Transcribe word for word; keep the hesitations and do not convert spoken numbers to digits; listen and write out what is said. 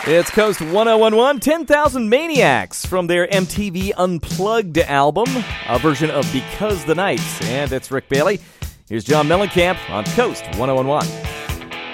It's Coast one oh one one, ten thousand Maniacs from their M T V Unplugged album, a version of Because the Night. And it's Rick Bailey. Here's John Mellencamp on Coast one oh one one.